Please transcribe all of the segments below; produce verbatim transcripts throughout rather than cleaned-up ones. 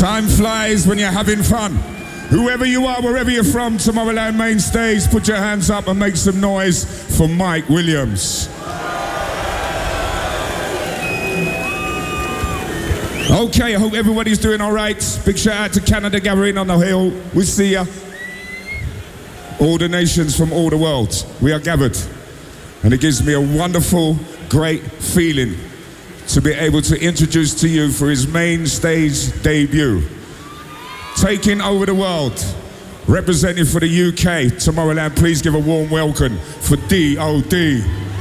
Time flies when you're having fun. Whoever you are, wherever you're from, Tomorrowland main stage, put your hands up and make some noise for Mike Williams. Okay, I hope everybody's doing all right. Big shout out to Canada gathering on the hill. We see ya. All the nations from all the world, we are gathered. And it gives me a wonderful, great feeling to be able to introduce to you for his main stage debut. Taking over the world, representing for the U K, Tomorrowland, please give a warm welcome for D O D.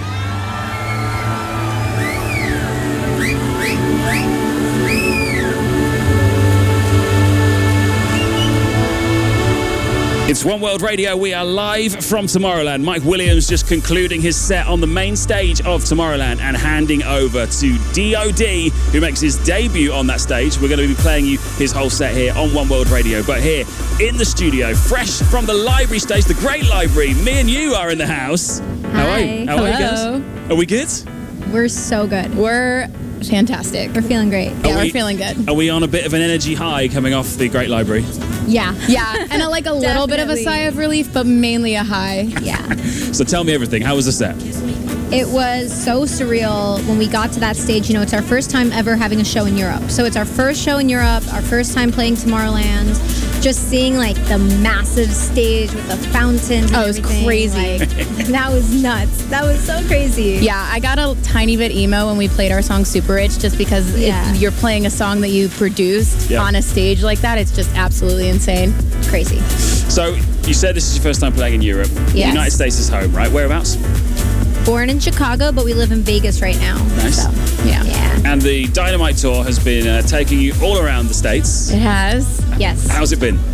It's One World Radio. We are live from Tomorrowland. Mike Williams just concluding his set on the main stage of Tomorrowland and handing over to D O D, who makes his debut on that stage. We're going to be playing you his whole set here on One World Radio. But here in the studio, fresh from the library stage, the Great Library, me and you are in the house. How are you? How Hello. are you guys? Are we good? We're so good. We're fantastic. We're feeling great. Yeah, Are we're we- feeling good. Are we on a bit of an energy high coming off the Great Library? Yeah. Yeah, and a, like a little bit of a Definitely. sigh of relief, but mainly a high. Yeah. So tell me everything. How was the set? It was so surreal when we got to that stage. You know, it's our first time ever having a show in Europe. So it's our first show in Europe, our first time playing Tomorrowland. Just seeing like the massive stage with the fountains and Oh, it was everything, crazy. like, that was nuts. That was so crazy. Yeah, I got a tiny bit emo when we played our song Super Rich, just because Yeah. it, you're playing a song that you produced Yeah. on a stage like that. It's just absolutely insane. Crazy. So you said this is your first time playing in Europe. The Yes. United States is home, right? Whereabouts? Born in Chicago, but we live in Vegas right now. Nice. So, Yeah. yeah. And the Dynamite Tour has been uh, taking you all around the States. It has. Yes. How's it been?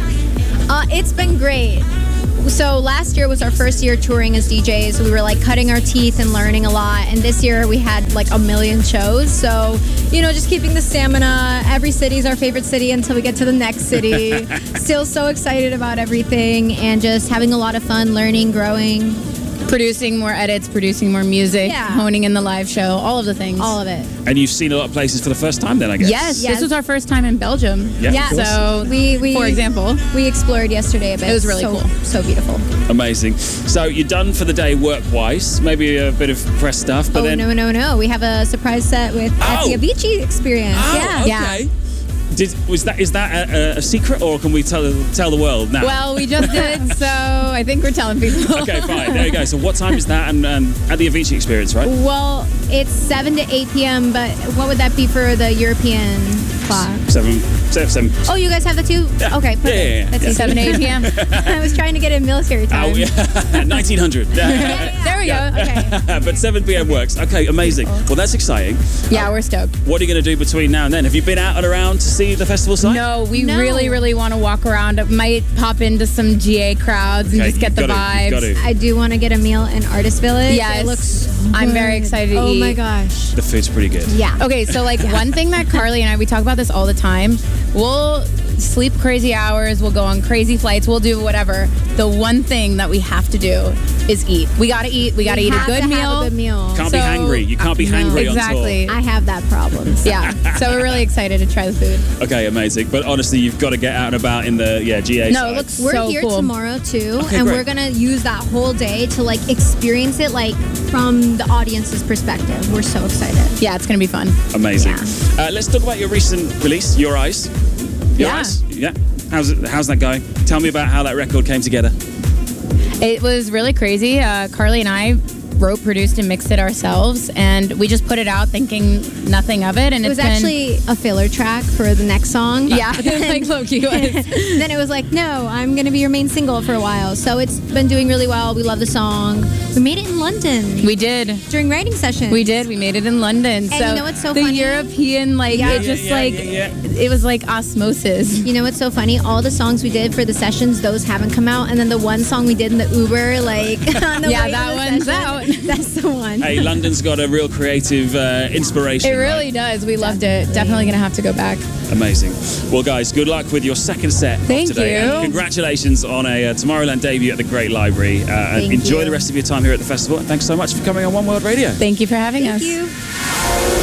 Uh, it's been great. So last year was our first year touring as D Js. We were like cutting our teeth and learning a lot. And this year we had like a million shows. So, you know, just keeping the stamina. Every city's our favorite city until we get to the next city. Still so excited about everything and just having a lot of fun, learning, growing, Producing more edits, producing more music, Yeah. honing in the live show, all of the things. all of it. And you've seen a lot of places for the first time then, I guess. Yes, Yes. this was our first time in Belgium. Yeah, of Yeah. course. So, We, we, for example, we explored yesterday a bit. It was really so, cool. So beautiful. Amazing. So you're done for the day work-wise. Maybe a bit of press stuff, but oh, then... no, no, no. We have a surprise set with at Oh. the Avicii Experience. Oh, yeah. okay. Did, was that, is that a, a secret, or can we tell, tell the world now? well, we just did, so I think we're telling people. Okay, fine. There you go. So what time is that? And, and at the Avicii Experience, right? Well, it's seven to eight p.m., but what would that be for the European clock? Seven, seven, seven. Oh, you guys have that too? Yeah. Okay, perfect. Yeah, yeah, yeah. That's Yeah. easy. seven to eight p.m. I was trying to get in military time. Oh, yeah. nineteen hundred. There we go. Okay. But seven p.m. works. Okay, amazing. Well, that's exciting. Yeah, we're stoked. What are you going to do between now and then? Have you been out and around to see the festival site? No, we No. really, really want to walk around. Might pop into some G A crowds and Okay, just get you've the gotta- you've vibes. gotta. I do want to get a meal in Artist Village. Yes. It looks I'm very good. excited to oh eat. my gosh. The food's pretty good. Yeah. Okay, so like one thing that Carly and I, we talk about this all the time. We'll sleep crazy hours, we'll go on crazy flights, we'll do whatever. The one thing that we have to do is eat. We gotta eat, we gotta We eat a have good to meal. have a good meal. Can't be So- hangry. You can't be No. hangry on Exactly. I have that problem. so- Yeah, so we're really excited to try the food. tour. Okay, amazing. But honestly, you've got to get out and about in the yeah G A No, side. it looks We're so here cool. tomorrow too, Okay, and great. we're gonna use that whole day to like experience it like from the audience's perspective. We're so excited. Yeah, it's gonna be fun. Amazing. Yeah. Uh, let's talk about your recent release, Your Eyes. Your Yeah. Eyes? Yeah. How's it, how's that going? Tell me about how that record came together. It was really crazy. Uh, Carly and I wrote, produced, and mixed it ourselves, and we just put it out thinking nothing of it. And It was it's been, actually a filler track for the next song. yeah, like Loki was. Then it was like, no, I'm gonna be your main single for a while. So it's been doing really well. We love the song. We made it in London We did. during writing sessions. We did. We made it in London. so you know what's so the funny? European, like, Yeah. it Yeah, just yeah, like, yeah, yeah. it was like osmosis. You know what's so funny? All the songs we did for the sessions, those haven't come out. And then the one song we did in the Uber, like, on the Yeah, way to that the one's session, out. That's the one. Hey, London's got a real creative uh, inspiration. It really right? does. We loved it. Definitely gonna have to go back. Amazing. Well, guys, good luck with your second set of Thank today. you. And congratulations on a uh, Tomorrowland debut at the Great Library. Uh, and Thank enjoy you. the rest of your time here at the festival. And thanks so much for coming on One World Radio. Thank you for having Thank us. you.